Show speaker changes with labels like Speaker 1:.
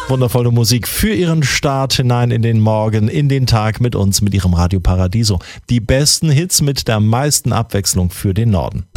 Speaker 1: Wundervolle Musik für Ihren Start hinein in den Morgen, in den Tag mit uns, mit Ihrem Radio Paradiso. Die besten Hits mit der meisten Abwechslung für den Norden.